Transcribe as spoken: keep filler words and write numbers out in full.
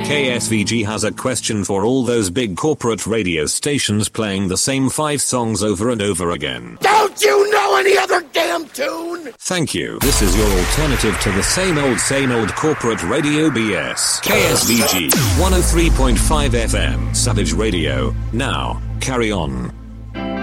K S V G has a question for all those big corporate radio stations playing the same five songs over and over again. Don't you know any other damn tune? Thank you. This is your alternative to the same old, same old corporate radio B S. K S V G, one oh three point five F M, Savage Radio. Now, carry on.